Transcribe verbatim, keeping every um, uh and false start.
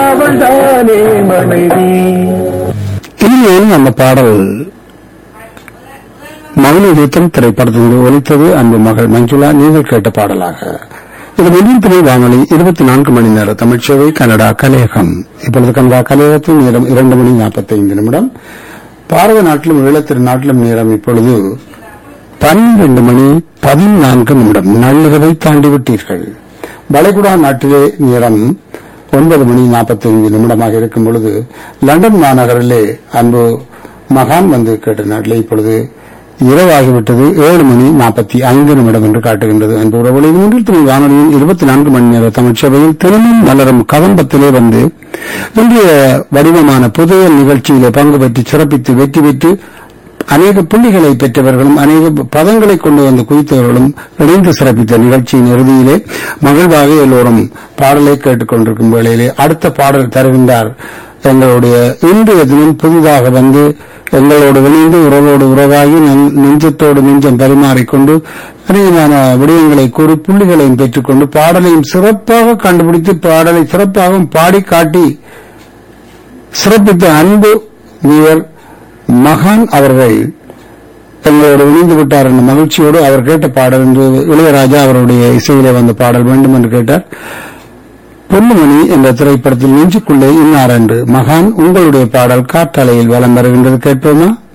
அவள் தானே மனைவி. இனிமேல் அந்த பாடல் மௌன யுத்தம் திரைப்படத்தில் ஒலித்தது. அன்பு மகள் மஞ்சுளா, நீங்கள் கேட்ட பாடலாக இது வெளியின் துணை வானொலி இருபத்தி நான்கு மணி நேர தமிழ்ச்சேவை கனடா கலையகம். இப்பொழுது கனடா கலையகத்தின் நேரம் இரண்டு மணி நாற்பத்தி ஐந்து நிமிடம். பாரத நாட்டிலும் ஈழத்திரு நாட்டிலும் நேரம் இப்பொழுது பன்னிரண்டு மணி பதினான்கு நிமிடம். நள்ளிரவை தாண்டிவிட்டீர்கள். வளைகுடா நாட்டிலே நேரம் ஒன்பது மணி நாற்பத்தி ஐந்து நிமிடமாக இருக்கும் பொழுது லண்டன் மாநகரிலே அன்பு மகான் வந்து கேட்ட நாட்டிலே இப்பொழுது இரவாகிவிட்டது. ஏழு மணி நாற்பத்தி ஐந்து நிமிடம் என்று காட்டுகின்றது. அன்பு உறவுகளை மூன்றில் துணை வானொலியின் இருபத்தி நான்கு மணி நேர தமிழ்ச்சபையில் தினமும் மலரும் கதம்பத்திலே வந்து இன்றைய வடிவமான புதையல் நிகழ்ச்சியிலே பங்கு பெற்று சிறப்பித்து வெற்றி பெற்று அநேக புள்ளிகளை பெற்றவர்களும் அநேக பதங்களை கொண்டு வந்து குவித்தவர்களும் இணைந்து சிறப்பித்த நிகழ்ச்சியின் இறுதியிலே மகிழ்வாக எல்லோரும் பாடலை கேட்டுக் கொண்டிருக்கும் வேளையிலே அடுத்த பாடல் தருகின்றார். எங்களுடைய இன்றைய தினம் புதிதாக வந்து எங்களோடு இணைந்து உறவோடு உறவாகி நெஞ்சத்தோடு நெஞ்சம் பரிமாறிக்கொண்டு அநேகமான விடயங்களை கூறி புள்ளிகளையும் பெற்றுக்கொண்டு பாடலையும் சிறப்பாக கண்டுபிடித்து பாடலை சிறப்பாகவும் பாடி காட்டி சிறப்பித்த அன்பு வீரர் மகான் அவர்கள் எங்களோடு இணைந்து விட்டார் என்ற மகிழ்ச்சியோடு அவர் கேட்ட பாடல் என்று இளையராஜா அவருடைய இசையிலே வந்த பாடல் வேண்டும் என்று கேட்டார். பொன்னுமணி என்ற திரைப்படத்தில் நெஞ்சுக்குள்ளே இன்னார் என்று மகான் உங்களுடைய பாடல் காற்றலையில் வலம் வருகின்றது. கேட்போமா?